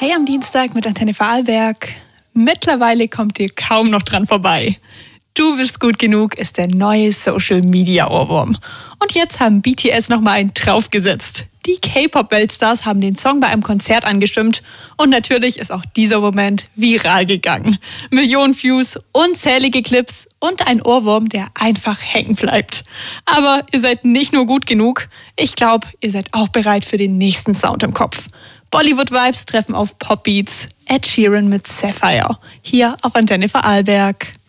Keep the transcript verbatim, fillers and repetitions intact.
Play am Dienstag mit Antenne Vorarlberg. Mittlerweile kommt ihr kaum noch dran vorbei. Du bist gut genug ist der neue Social-Media-Ohrwurm. Und jetzt haben B T S nochmal einen draufgesetzt. Die K-Pop-Weltstars haben den Song bei einem Konzert angestimmt und natürlich ist auch dieser Moment viral gegangen. Millionen Views, unzählige Clips und ein Ohrwurm, der einfach hängen bleibt. Aber ihr seid nicht nur gut genug, ich glaube, ihr seid auch bereit für den nächsten Sound im Kopf. Bollywood-Vibes treffen auf Pop-Beats. Ed Sheeran mit Sapphire. Hier auf Antenne Vorarlberg.